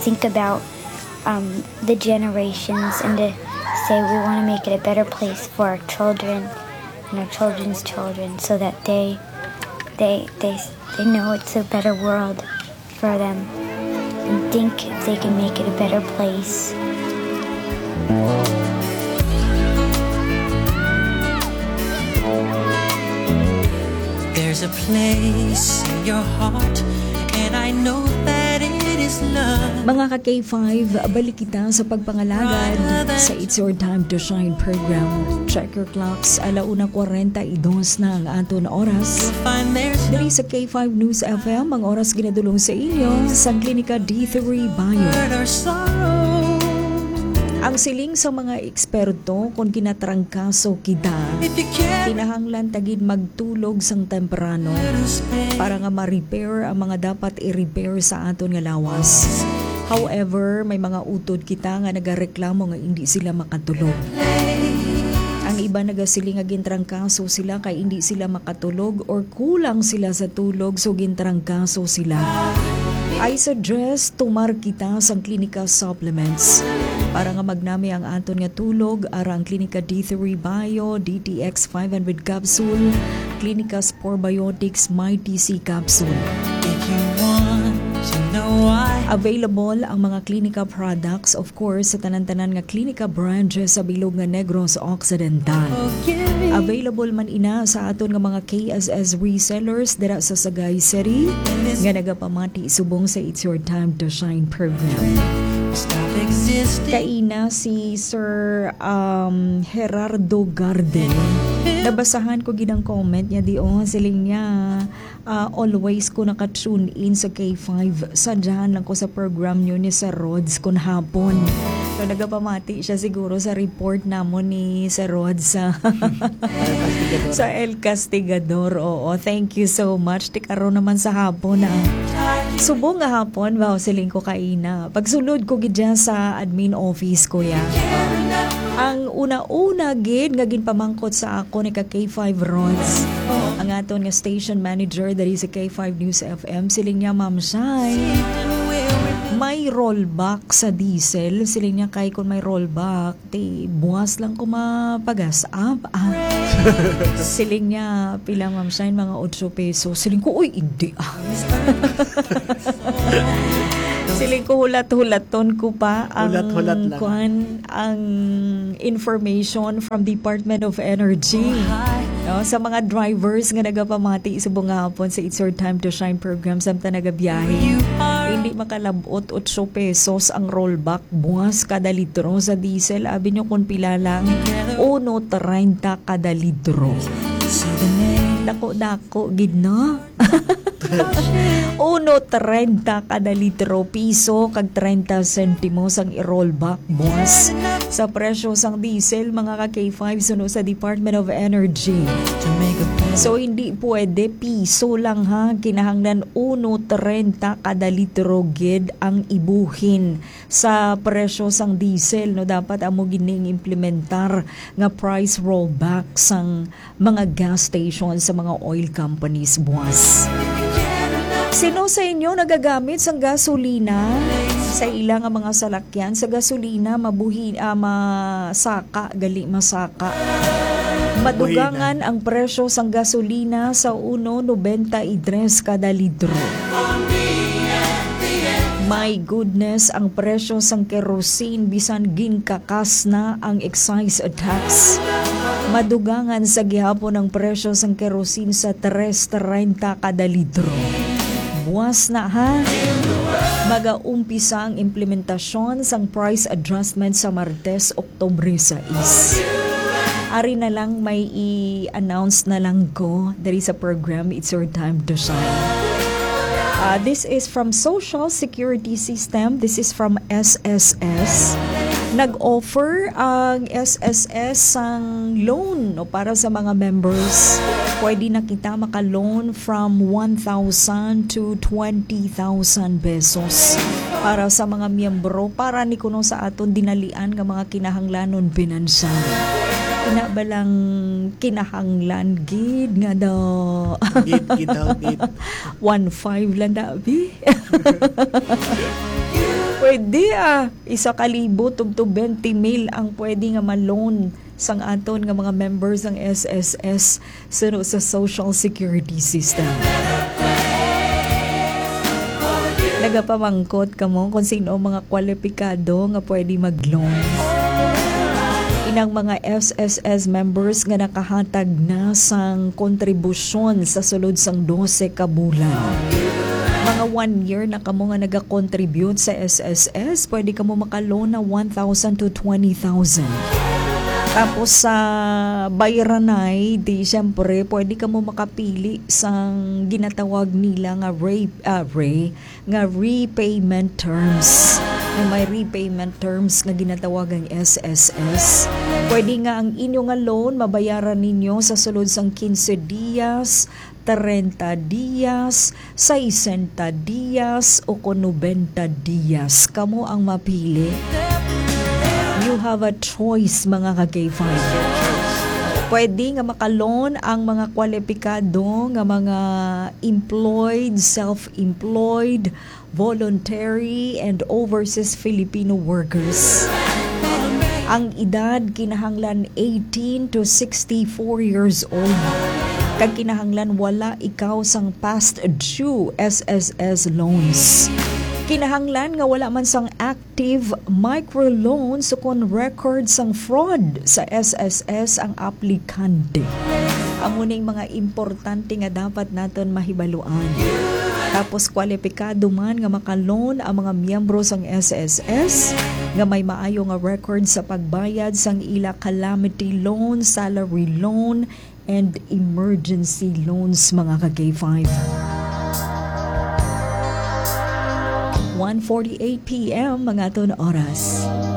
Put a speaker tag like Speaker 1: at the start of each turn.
Speaker 1: think about the generations and to say we want to make it a better place for our children and our children's children so that they know it's a better world for them and think if they can make it a better place.
Speaker 2: There's a place in your heart and I know that it is love.
Speaker 3: Mga ka-K5, balik kita sa pagpangalagad sa It's Your Time to Shine program. Check your clocks, 1:42 na ang aton oras. Dali sa K5 News FM, ang oras ginadulong sa inyo sa Klinika D3 Bio. Ang siling sa mga eksperto kung kinatrangkaso kita, kinahanglan tagid magtulog sang temprano para nga ma-repair ang mga dapat i-repair sa aton nga lawas. However, may mga utod kita nga nagareklamo nga hindi sila makatulog. Ang iba nagasiling nga gintrangkaso sila kay hindi sila makatulog or kulang sila sa tulog so gintrangkaso sila. I suggest tumar kita sang Klinika Supplements para nga magnami ang aton nga tulog arang Klinika D3 Bio, DTX 500 capsule, Klinika Sporbiotics Mighty C capsule.
Speaker 2: If you want to know why.
Speaker 3: Available ang mga Klinika products, of course, sa tanan-tanan nga Klinika branches sa bilog nga Negros Occidental. Available man ina sa aton nga mga KSS resellers dira sa Sagay City nga nagapamati subong sa It's Your Time to Shine program. Kaina si Sir Gerardo Garden. Nabasahan ko ginang comment niya siling niya always ko naka-tune in sa K5. Sadyahan lang ko sa program niyo ni Sir Rods kun hapon. So nagapamati siya siguro sa report namon ni Sir Rods sa El Castigador. Oo, thank you so much. Tikaro naman sa hapon na subong nga hapon, wow, siling ko kaina. Pagsulod ko gidya sa admin office ko ya. Ang una-una gid nga ginpamangkot sa ako ni ka K5 Rods. Ang aton nga station manager dali sa K5 News FM, siling niya, Ma'am Shai, may rollback sa diesel. Siling niya, kay kung may rollback, buwas lang ko mapagas up. Siling niya, pila Ma'am Shai, mga 8 pesos. Siling ko, uy, hindi Siling ko hulat-hulaton ko pa ang information from Department of Energy. No, sa mga drivers nga nagapamati subong nga hapon sa It's Your Time to Shine program samtang nagabiyahe. Hindi makalabot 8 pesos ang rollback buwas kada litro sa diesel. Abi nyo kung pila lang 1.30 kada litro. Dako gid no. 1.30 kada litro, piso kag 30 sentimos ang i-rollback buwas sa presyo sang diesel mga ka-K5 suno sa Department of Energy. So hindi pwede piso lang ha, kinahanglan 1.30 kada litro gid ang ibuhin sa presyo sang diesel. No, dapat amo gining implementar nga price rollback sang mga gas stations sa mga oil companies buwas. Sino sa inyo nagagamit sang gasolina sa ilang mga salakyan? Sa gasolina masaka, gali masaka. Madugangan ang presyo sang gasolina sa 1.93 kada litro. My goodness, ang presyo sang kerosene bisan ginkakas na ang excise tax. Madugangan sa gihapon ang presyo sang kerosene sa 3.30 kada litro. Buwas na ha. Mag-aumpisa ang implementasyon sang price adjustment sa Martes, Oktubre 6. Ari na lang may i-announce na lang ko dari sa program It's Your Time to Shine. This is from Social Security System. This is from SSS. Nag-offer ang SSS ang loan no, para sa mga members. Pwede na kita maka-loan from 1,000 to 20,000 pesos para sa mga miyembro para ni kuno sa aton dinalian nga mga kinahanglanon pinansyal. Inabalang kinahanglan gid nga daw.
Speaker 4: Gid
Speaker 3: 1.5 lang dabi. Pwede 1,000 tugto 20,000 ang pwede nga ma-loan sang aton nga mga members ng SSS sa Social Security System. Nagapamangkot ka mo kung sino mga kwalipikado nga pwede mag-loan. Inang mga SSS members nga nakahatag na sang kontribusyon sa sulod sang 12 ka bulan. Mga 1 year na kamo nga nag-contribute sa SSS, pwede kamo makaloan na 1,000 to 20,000. Tapos sa bayaranay, di siyempre, pwede ka mo makapili sang ginatawag nila nga repayment terms. May repayment terms nga ginatawag ang SSS. Pwede nga ang inyo nga loan mabayaran ninyo sa sulod sang 15 dias, 30 dias, 60 dias o 90 dias. Kamo ang mapili. You have a choice mga ka-K5. Pwede nga makaloan ang mga kwalipikado nga mga employed, self-employed, voluntary, and overseas Filipino workers. Ang edad kinahanglan 18 to 64 years old. Kag kinahanglan wala ikaw sang past due SSS loans. Kinahanglan nga wala man sang active microloan so kon record sang fraud sa SSS ang aplikante. Amuning mga importante nga dapat naton mahibaluan. Tapos kwalipikado man nga makaloan ang mga miyembro sang SSS nga may maayo nga record sa pagbayad sang ila calamity loan, salary loan, and emergency loans mga ka-K5. 1:48 p.m. mga aton oras.